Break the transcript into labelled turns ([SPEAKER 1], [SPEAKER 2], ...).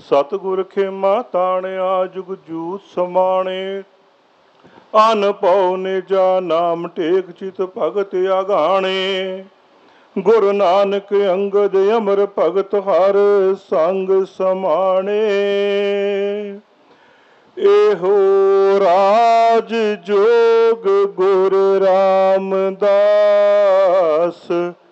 [SPEAKER 1] ਸਤਿਗੁਰ ਖੇਮਾ ਤਾਣਿਆ ਜੁਗ ਜੂਤ ਸਮਾਣੇ। ਅਨ ਪਉ ਨਿਜਾ ਨਾਮ ਟੇਕ ਚਿਤ ਭਗਤ ਆਗਾਣੇ। ਗੁਰੂ ਨਾਨਕ ਅੰਗਦ ਅਮਰ ਭਗਤ ਹਰ ਸੰਗ ਸਮਾਣੇ। ਇਹੋ ਰਾਜ ਜੋਗ ਗੁਰ ਰਾਮਦਾਸ